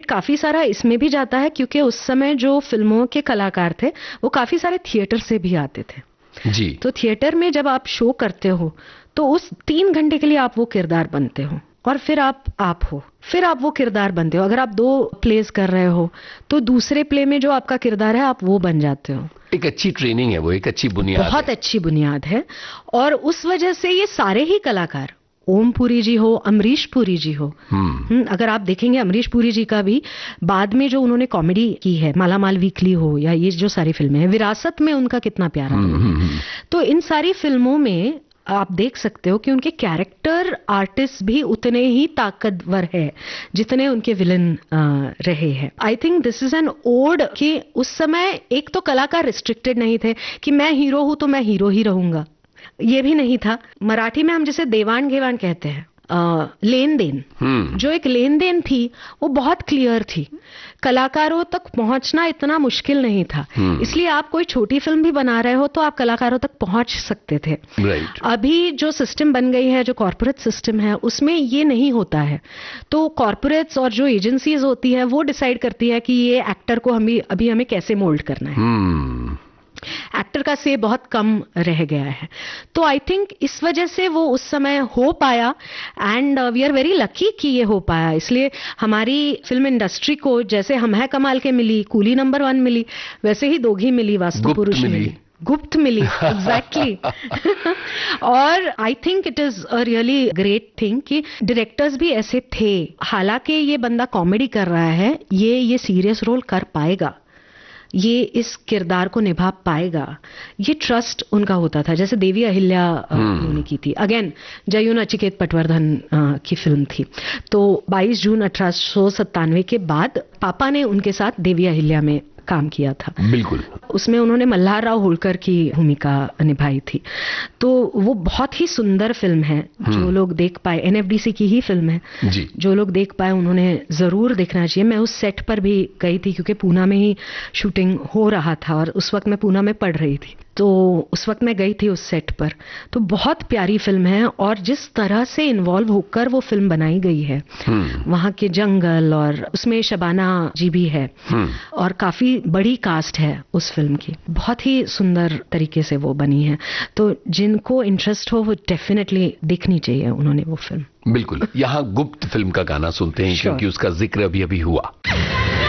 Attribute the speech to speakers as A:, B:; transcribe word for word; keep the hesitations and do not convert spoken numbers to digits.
A: काफी सारा इसमें भी जाता है क्योंकि उस समय जो फिल्मों के कलाकार थे वो काफी सारे थिएटर से भी आते थे
B: जी।
A: तो थिएटर में जब आप शो करते हो तो उस तीन घंटे के लिए आप वो किरदार बनते हो और फिर आप आप हो, फिर आप वो किरदार बनते हो। अगर आप दो प्लेस कर रहे हो तो दूसरे प्ले में जो आपका किरदार है आप वो बन जाते हो।
B: एक अच्छी ट्रेनिंग है वो, एक अच्छी बुनियाद
A: बहुत
B: है।
A: अच्छी बुनियाद है और उस वजह से ये सारे ही कलाकार, ओम पुरी जी हो, अमरीश पुरी जी हो,
B: हम्म
A: अगर आप देखेंगे अमरीश पुरी जी का भी बाद में जो उन्होंने कॉमेडी की है, माला माल वीकली हो या ये जो सारी फिल्में हैं, विरासत में उनका कितना प्यारा रोल है। तो इन सारी फिल्मों में आप देख सकते हो कि उनके कैरेक्टर आर्टिस्ट भी उतने ही ताकतवर है जितने उनके विलन रहे हैं। I think this is an odd कि उस समय एक तो कलाकार रिस्ट्रिक्टेड नहीं थे कि मैं हीरो हूं तो मैं हीरो ही रहूंगा, ये भी नहीं था। मराठी में हम जिसे देवान घेवान कहते हैं, लेन देन, जो एक लेन देन थी वो बहुत क्लियर थी। कलाकारों तक पहुंचना इतना मुश्किल नहीं था, इसलिए आप कोई छोटी फिल्म भी बना रहे हो तो आप कलाकारों तक पहुंच सकते थे।
B: right.
A: अभी जो सिस्टम बन गई है, जो कॉर्पोरेट सिस्टम है, उसमें ये नहीं होता है। तो कॉर्पोरेट्स और जो एजेंसीज होती है वो डिसाइड करती है कि ये एक्टर को हमें अभी हमें कैसे मोल्ड करना है।
B: hmm.
A: एक्टर का से बहुत कम रह गया है। तो आई थिंक इस वजह से वो उस समय हो पाया and we are very lucky कि ये हो पाया। इसलिए हमारी फिल्म इंडस्ट्री को जैसे हम है कमाल के मिली, कूली नंबर वन मिली, वैसे ही दोघी मिली, वास्तु पुरुष मिली, गुप्त मिली, एग्जैक्टली। और I think it is a really great thing कि डायरेक्टर्स भी ऐसे थे। हालांकि ये बंदा कॉमेडी कर रहा है, ये ये सीरियस रोल कर पाएगा, ये इस किरदार को निभा पाएगा, ये ट्रस्ट उनका होता था। जैसे देवी अहिल्या उन्होंने की थी, अगेन जयून नचिकेत पटवर्धन की फिल्म थी। तो बाईस जून अठारह सौ सत्तानवे के बाद पापा ने उनके साथ देवी अहिल्या में काम किया था।
B: बिल्कुल।
A: उसमें उन्होंने मल्हार राव होलकर की भूमिका निभाई थी। तो वो बहुत ही सुंदर फिल्म है, जो लोग देख पाए, एनएफडीसी की ही फिल्म है
B: जी।
A: जो लोग देख पाए उन्होंने जरूर देखना चाहिए। मैं उस सेट पर भी गई थी क्योंकि पूना में ही शूटिंग हो रहा था और उस वक्त मैं पूना में पढ़ रही थी, तो उस वक्त मैं गई थी उस सेट पर। तो बहुत प्यारी फिल्म है और जिस तरह से इन्वॉल्व होकर वो फिल्म बनाई गई है, वहाँ के जंगल, और उसमें शबाना जी भी है और काफी बड़ी कास्ट है उस फिल्म की, बहुत ही सुंदर तरीके से वो बनी है। तो जिनको इंटरेस्ट हो वो डेफिनेटली देखनी चाहिए उन्होंने वो फिल्म।
B: बिल्कुल। यहाँ गुप्त फिल्म का गाना सुनते हैं, क्योंकि उसका जिक्र अभी अभी हुआ।